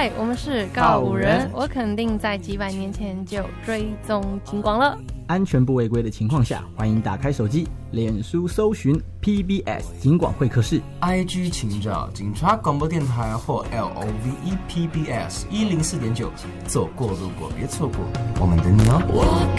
嗨，我们是告五人，我肯定在几百年前就追踪警广了。 安全不违规的情况下，欢迎打开手机，脸书搜寻 PBS 警广会客室 ，IG 请找警察广播电台或 LOVE PBS 104.9，走过路过别错过，我们等你哦。